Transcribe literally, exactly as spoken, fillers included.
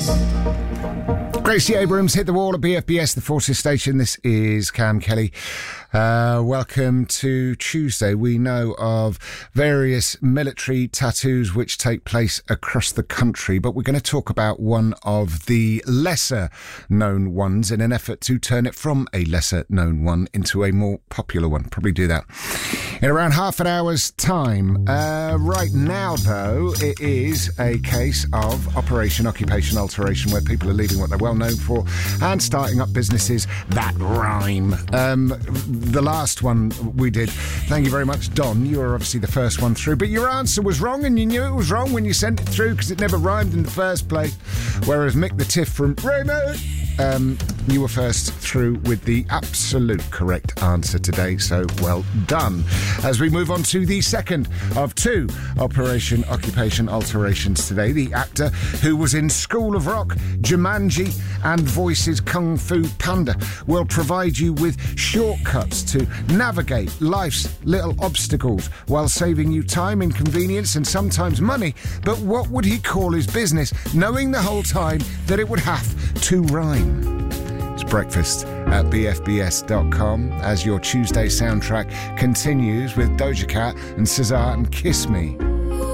Gracie Abrams hit the wall at B F B S, the Forces Station. This is Cam Kelly. Uh, welcome to Tuesday. We know of various military tattoos which take place across the country, but we're going to talk about one of the lesser known ones in an effort to turn it from a lesser known one into a more popular one. Probably do that in around half an hour's time. Uh, right now, though, it is a case of Operation Occupation Alteration, where people are leaving what they're well known for and starting up businesses that rhyme. Um, the last one we did, thank you very much, Don. You were obviously the first one through, but your answer was wrong, and you knew it was wrong when you sent it through because it never rhymed in the first place. Whereas Mick the Tiff from Raymond, um, you were first through with the absolute correct answer today, so well done. As we move on to the second of two Operation Occupation Alterations today, the actor who was in School of Rock, Jumanji and voices Kung Fu Panda will provide you with shortcuts to navigate life's little obstacles while saving you time, inconvenience and sometimes money. But what would he call his business, knowing the whole time that it would have to rhyme? It's breakfast at b f b s dot com as your Tuesday soundtrack continues with Doja Cat and Cesar and Kiss Me.